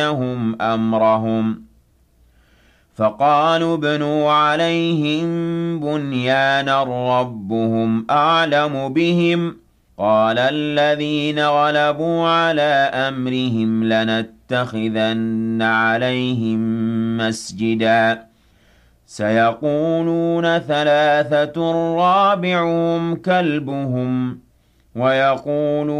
لهم أمرهم فقالوا ابنوا عليهم بنيانا ربهم أعلم بهم قال الذين غلبوا على أمرهم لنتخذن عليهم مسجدا سيقولون ثلاثة رابعهم كلبهم ويقولون